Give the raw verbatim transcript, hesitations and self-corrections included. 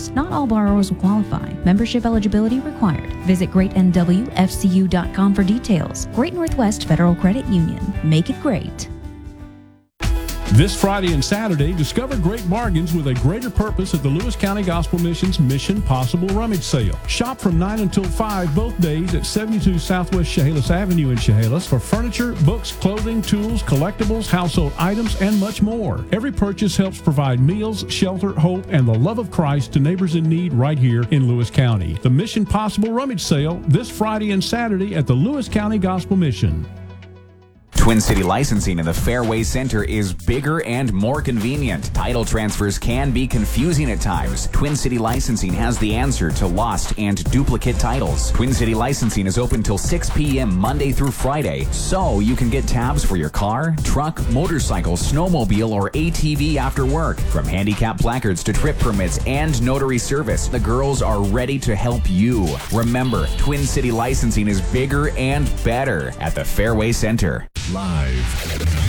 borrowers. Not all borrowers will qualify. Membership eligibility required. Visit great n w f c u dot com for details. Great Northwest Federal Credit Union. Make it great. This Friday and Saturday, discover great bargains with a greater purpose at the Lewis County Gospel Mission's Mission Possible Rummage Sale. Shop from nine until five both days at seventy-two Southwest Chehalis Avenue in Chehalis for furniture, books, clothing, tools, collectibles, household items, and much more. Every purchase helps provide meals, shelter, hope, and the love of Christ to neighbors in need right here in Lewis County. The Mission Possible Rummage Sale this Friday and Saturday at the Lewis County Gospel Mission. Twin City Licensing in the Fairway Center is bigger and more convenient. Title transfers can be confusing at times. Twin City Licensing has the answer to lost and duplicate titles. Twin City Licensing is open till six p.m. Monday through Friday, so you can get tabs for your car, truck, motorcycle, snowmobile, or A T V after work. From handicap placards to trip permits and notary service, the girls are ready to help you. Remember, Twin City Licensing is bigger and better at the Fairway Center. Live